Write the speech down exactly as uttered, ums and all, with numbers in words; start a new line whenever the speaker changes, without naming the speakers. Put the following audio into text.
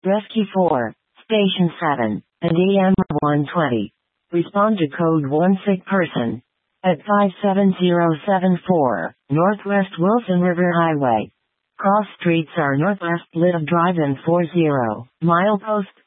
Rescue four, Station seven, and E M one twenty. Respond to code one sick person. At five seven zero seven four, Northwest Wilson River Highway. Cross streets are Northwest Live Drive and forty, milepost